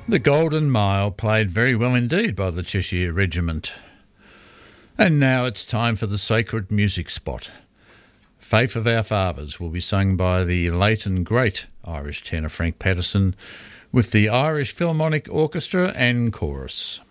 The Golden Mile, played very well indeed by the Cheshire Regiment. And now it's time for the sacred music spot. Faith of Our Fathers will be sung by the late and great Irish tenor Frank Patterson with the Irish Philharmonic Orchestra and Chorus.